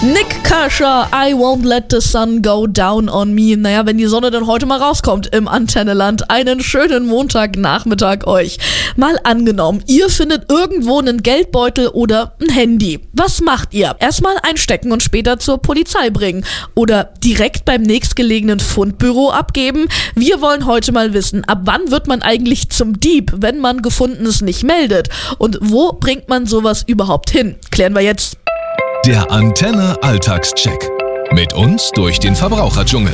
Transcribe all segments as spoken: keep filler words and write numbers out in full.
Nik Kershaw, I won't let the sun go down on me. Naja, wenn die Sonne dann heute mal rauskommt im Antenneland. Einen schönen Montagnachmittag euch. Mal angenommen, ihr findet irgendwo einen Geldbeutel oder ein Handy. Was macht ihr? Erstmal einstecken und später zur Polizei bringen. Oder direkt beim nächstgelegenen Fundbüro abgeben? Wir wollen heute mal wissen, ab wann wird man eigentlich zum Dieb, wenn man Gefundenes nicht meldet? Und wo bringt man sowas überhaupt hin? Klären wir jetzt. Der Antenne Alltagscheck. Mit uns durch den Verbraucherdschungel.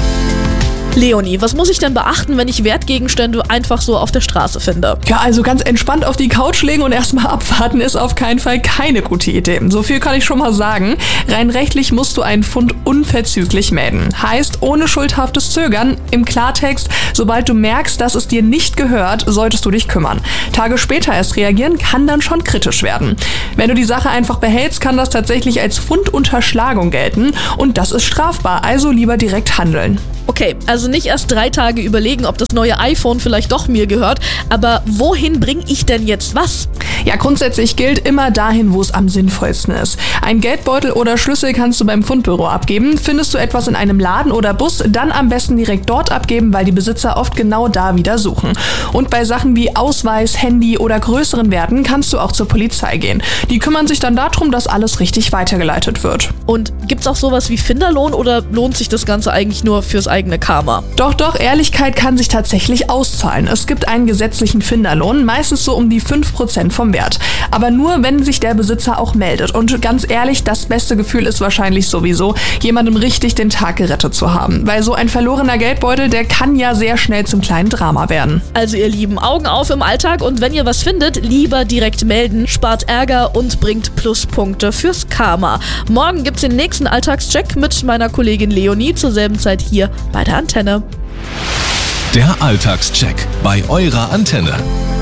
Leonie, was muss ich denn beachten, wenn ich Wertgegenstände einfach so auf der Straße finde? Ja, also ganz entspannt auf die Couch legen und erstmal abwarten ist auf keinen Fall keine gute Idee. So viel kann ich schon mal sagen. Rein rechtlich musst du einen Fund unverzüglich melden. Heißt, ohne schuldhaftes Zögern, im Klartext, sobald du merkst, dass es dir nicht gehört, solltest du dich kümmern. Tage später erst reagieren kann dann schon kritisch werden. Wenn du die Sache einfach behältst, kann das tatsächlich als Fundunterschlagung gelten und das ist strafbar, also lieber direkt handeln. Okay, also nicht erst drei Tage überlegen, ob das neue iPhone vielleicht doch mir gehört, aber wohin bringe ich denn jetzt was? Ja, grundsätzlich gilt immer dahin, wo es am sinnvollsten ist. Ein Geldbeutel oder Schlüssel kannst du beim Fundbüro abgeben. Findest du etwas in einem Laden oder Bus, dann am besten direkt dort abgeben, weil die Besitzer oft genau da wieder suchen. Und bei Sachen wie Ausweis, Handy oder größeren Werten kannst du auch zur Polizei gehen. Die kümmern sich dann darum, dass alles richtig weitergeleitet wird. Und gibt's auch sowas wie Finderlohn oder lohnt sich das Ganze eigentlich nur fürs eigene Karma? Doch, doch, Ehrlichkeit kann sich tatsächlich auszahlen. Es gibt einen gesetzlichen Finderlohn, meistens so um die fünf Prozent vom Wert. Aber nur, wenn sich der Besitzer auch meldet. Und ganz ehrlich, das beste Gefühl ist wahrscheinlich sowieso, jemandem richtig den Tag gerettet zu haben. Weil so ein verlorener Geldbeutel, der kann ja sehr schnell zum kleinen Drama werden. Also ihr Lieben, Augen auf im Alltag und wenn ihr was findet, lieber direkt melden, spart Ärger und bringt Pluspunkte fürs Karma. Morgen gibt's den nächsten Alltagscheck mit meiner Kollegin Leonie zur selben Zeit hier bei der Antenne. Der Alltagscheck bei eurer Antenne.